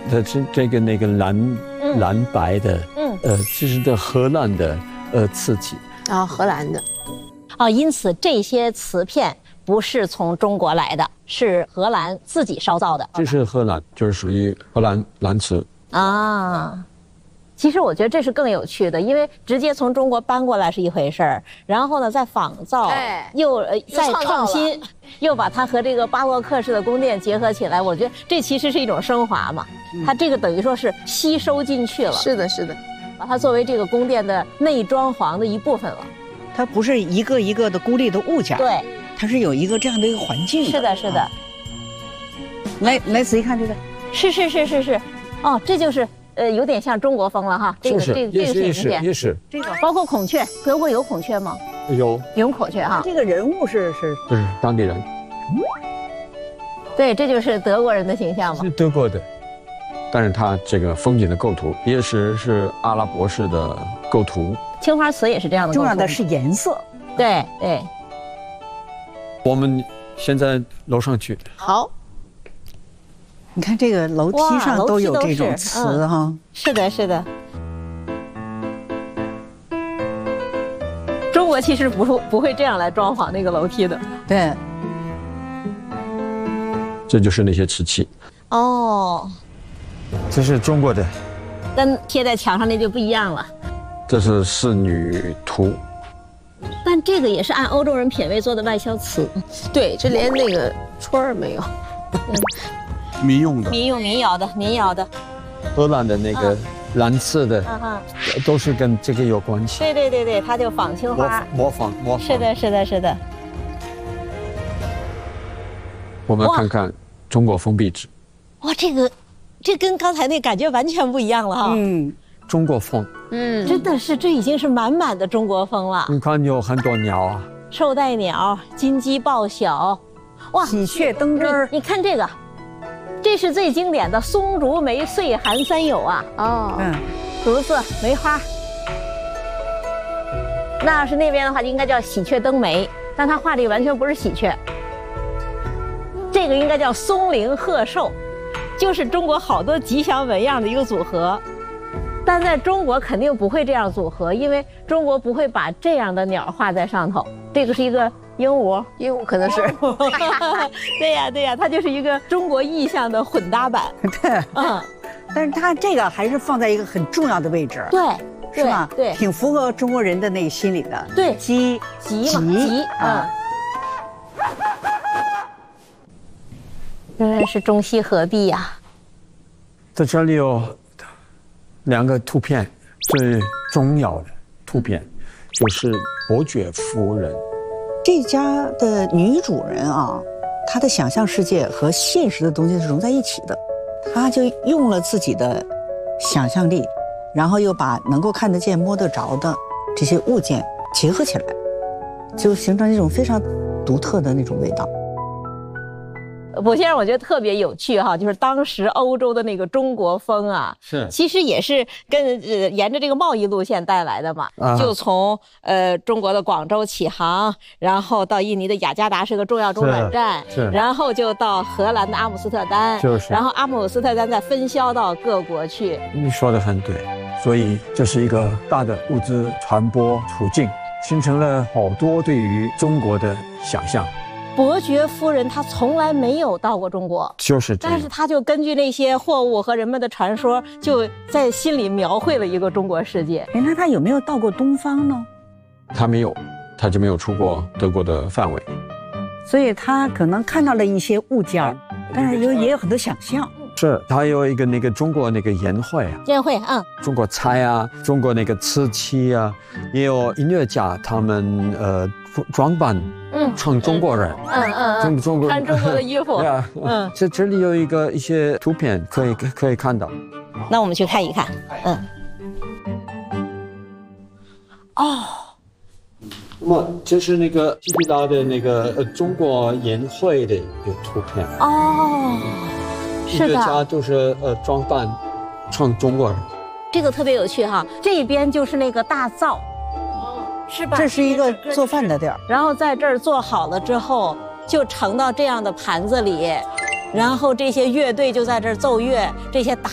它是这个那个蓝白的，这是的荷兰的瓷器啊，荷兰的。 哦，因此这些瓷片不是从中国来的，是荷兰自己烧造的。 这是荷兰，就是属于荷兰蓝瓷啊。其实我觉得这是更有趣的，因为直接从中国搬过来是一回事儿，然后呢再仿造，又再创新，又把它和这个巴洛克式的宫殿结合起来，我觉得这其实是一种升华嘛。它这个等于说是吸收进去了。 是的，是的， 把它作为这个宫殿的内装潢的一部分了。 它不是一个一个的孤立的物件， 对， 它是有一个这样的一个环境的。 是的，是的。 来仔细看这个， 是，哦，这就是有点像中国风了哈。这个显明点也是这个包括孔雀，德国有孔雀吗？ 有孔雀哈。 这个人物是当地人。 对，这就是德国人的形象嘛。 是德国的，但是它这个风景的构图也是阿拉伯式的构图。 青花瓷也是这样的构图。 重要的是颜色。 对。 我们现在楼上去。 好。 你看这个楼梯上都有这种瓷哈。 是的。中国其实不会这样来装潢那个楼梯的。 对。 这就是那些瓷器。 哦。 这是中国的。 跟贴在墙上那就不一样了。 这是仕女图。 但这个也是按欧洲人品味做的外销瓷。 对，这连那个戳儿没有。 民用的。 民窑的。 荷兰的那个蓝色的，都是跟这个有关系。 对，它就仿青花。 模仿。 是的。 我们看看中国封壁纸。 哇，这跟刚才那感觉完全不一样了哈。 中国风。 真的是，这已经是满满的中国风了。 你看有很多鸟啊， 绶带鸟、金鸡报晓，哇， 喜鹊登枝。 你看这个，这是最经典的松竹梅岁寒三友啊。竹子、梅花。那要是那边的话，应该叫喜鹊登梅，但他画这个完全不是喜鹊，这个应该叫松龄鹤寿，就是中国好多吉祥纹样的一个组合。但在中国肯定不会这样组合，因为中国不会把这样的鸟画在上头。这个是一个鹦鹉可能是。对呀，它就是一个中国意象的混搭版。 对，但是它这个还是放在一个很重要的位置。 对， 是吧？ 对， 挺符合中国人的那个心理的。 对， 吉嘛。原来是中西合璧呀。 在这里有2个图片，最重要的图片就是伯爵夫人。 这家的女主人啊，她的想象世界和现实的东西是融在一起的，她就用了自己的想象力，然后又把能够看得见摸得着的这些物件结合起来，就形成一种非常独特的那种味道。 卜先生，我觉得特别有趣哈，就是当时欧洲的那个中国风啊，其实也是跟沿着这个贸易路线带来的嘛，就从中国的广州起航，然后到印尼的雅加达是个重要中转站，然后就到荷兰的阿姆斯特丹，然后阿姆斯特丹再分销到各国去。 你说的很对，所以这是一个大的物资传播途径，形成了好多对于中国的想象。 伯爵夫人她从来没有到过中国， 就是这样， 但是她就根据那些货物和人们的传说，就在心里描绘了一个中国世界。 那她有没有到过东方呢？ 她没有，她就没有出过德国的范围， 所以她可能看到了一些物件，但是也有很多想象。 是，她有一个那个中国那个宴会中国菜啊，中国那个瓷器啊，也有音乐家他们装扮。唱中国人，中国穿中国的衣服， 这里有一些图片可以看到， 那我们去看一看， 那么这是那个西皮达的那个中国宴会的一个图片，是的，音乐家都是装扮唱中国人， 这个特别有趣哈，这边就是那个大灶。是吧？ 这是一个做饭的地儿， 然后在这儿做好了之后，就盛到这样的盘子里，然后这些乐队就在这儿奏乐，这些打